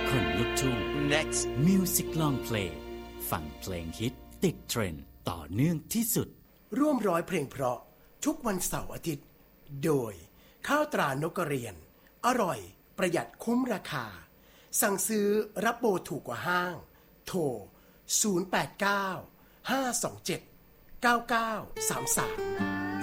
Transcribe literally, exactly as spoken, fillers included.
คนลุกทุ่ง next Music Long Play ฟังเพลงฮิตติดเทรนด์ต่อเนื่องที่สุดร่วมร้อยเพลงเพราะทุกวันเสาร์อาทิตย์โดยข้าวตรานกกระเรียนอร่อยประหยัดคุ้มราคาสั่งซื้อรับโบถูกกว่าห้างโทรศูนย์ แปด เก้า ห้า สอง เจ็ด เก้า เก้า สาม สาม